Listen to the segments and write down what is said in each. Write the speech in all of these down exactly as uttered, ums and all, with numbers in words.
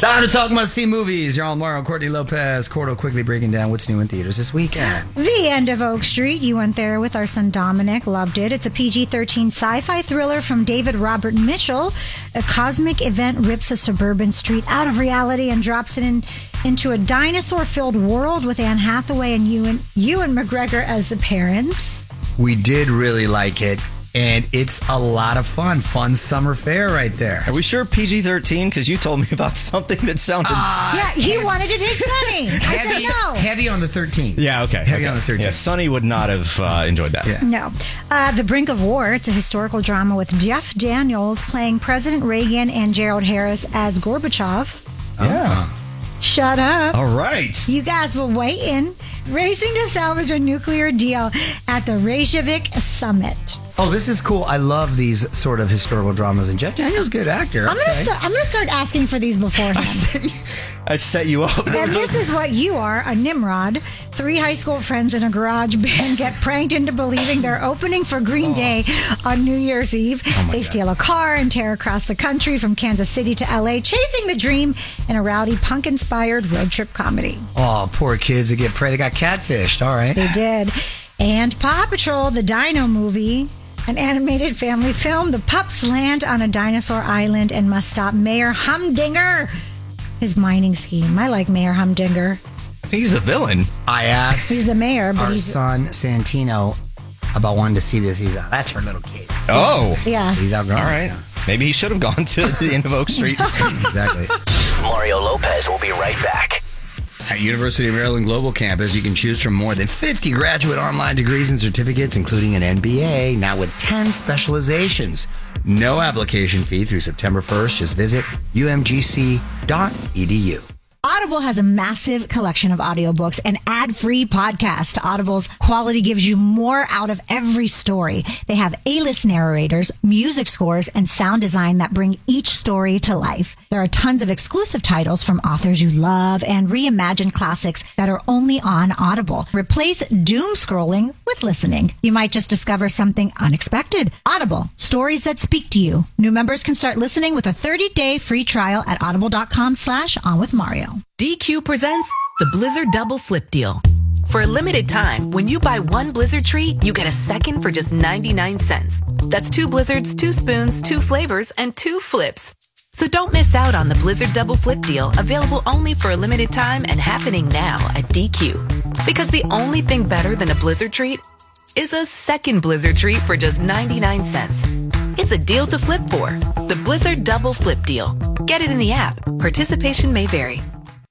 Time to talk must-see movies. You're on Mario, Courtney Lopez. Cordo quickly breaking down what's new in theaters this weekend. The End of Oak Street. You went there with our son Dominic. Loved it. It's a P G thirteen sci-fi thriller from David Robert Mitchell. A cosmic event rips a suburban street out of reality and drops it in, into a dinosaur-filled world with Anne Hathaway and Ewan, Ewan McGregor as the parents. We did really like it. And it's a lot of fun. Fun summer fare right there. Are we sure P G thirteen? Because you told me about something that sounded... Uh, yeah, he heavy, wanted to take Sunny. I heavy, said no. Heavy on the thirteen. Yeah, okay. Heavy okay. on the thirteen. Yeah, Sunny would not have uh, enjoyed that. Yeah. No. Uh, The Brink of War. It's a historical drama with Jeff Daniels playing President Reagan and Gerald Harris as Gorbachev. Yeah. Shut up. All right. You guys were waiting, racing to salvage a nuclear deal at the Reykjavik summit. Oh, this is cool. I love these sort of historical dramas. And Jeff Daniels, good actor. I'm okay. gonna start. I'm gonna start asking for these beforehand. I set you, I set you up. And this is what you are: a Nimrod. Three high school friends in a garage band get pranked into believing they're opening for Green oh. Day on New Year's Eve. Oh they God. steal a car and tear across the country from Kansas City to L A, chasing the dream in a rowdy punk-inspired road trip comedy. Oh, poor kids that get prey. They got catfished. All right. They did. And Paw Patrol, the Dino movie. An animated family film. The pups land on a dinosaur island and must stop Mayor Humdinger, his mining scheme. I like Mayor Humdinger. I think he's the villain. I asked he's the mayor, but our he's son Santino about wanting to see this. He's out. That's for little kids. Oh. Yeah. He's outgrown. All right. Maybe he should have gone to the End of Oak Street. Exactly. Mario Lopez will be right back. At University of Maryland Global Campus, you can choose from more than fifty graduate online degrees and certificates, including an M B A, now with ten specializations. No application fee through September first. Just visit u m g c dot e d u. Audible has a massive collection of audiobooks and ad-free podcasts. Audible's quality gives you more out of every story. They have A-list narrators, music scores, and sound design that bring each story to life. There are tons of exclusive titles from authors you love and reimagined classics that are only on Audible. Replace doom scrolling with listening. You might just discover something unexpected. Audible, stories that speak to you. New members can start listening with a thirty-day free trial at audible.com slash on with Mario. D Q presents the Blizzard Double Flip Deal. For a limited time, when you buy one Blizzard treat, you get a second for just ninety-nine cents. That's two Blizzards, two spoons, two flavors, and two flips. So don't miss out on the Blizzard Double Flip Deal, available only for a limited time and happening now at D Q. Because the only thing better than a Blizzard treat is a second Blizzard treat for just ninety-nine cents. It's a deal to flip for. The Blizzard Double Flip Deal. Get it in the app. Participation may vary.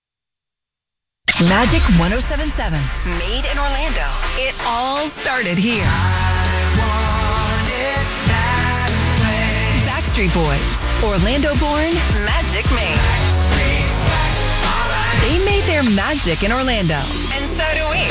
Magic one oh seven point seven. Made in Orlando. It all started here. Backstreet Boys. Orlando born. Magic made. They made their magic in Orlando. And so do we.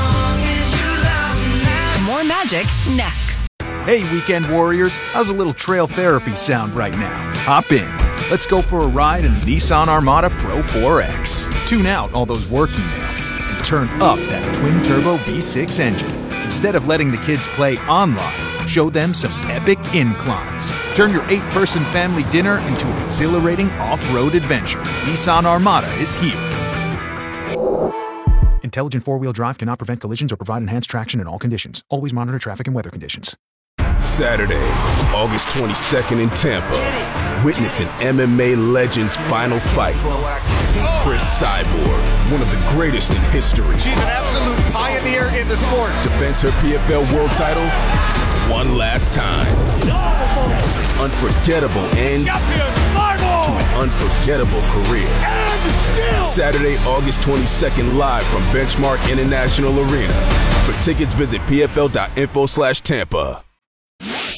More magic next. Hey, weekend warriors. How's a little trail therapy sound right now? Hop in. Let's go for a ride in the Nissan Armada Pro four X. Tune out all those work emails and turn up that twin-turbo V six engine. Instead of letting the kids play online, show them some epic inclines. Turn your eight-person family dinner into an exhilarating off-road adventure. Nissan Armada is here. Intelligent four-wheel drive cannot prevent collisions or provide enhanced traction in all conditions. Always monitor traffic and weather conditions. Saturday, August twenty-second in Tampa. Witness an M M A legend's final fight. Chris Cyborg, one of the greatest in history. She's an absolute pioneer in the sport. Defends her P F L world title one last time. Unforgettable end to an unforgettable career. Saturday, August twenty-second, live from Benchmark International Arena. For tickets, visit pfl.info slash Tampa.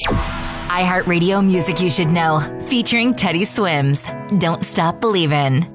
iHeartRadio music you should know, featuring Teddy Swims. Don't Stop Believin'.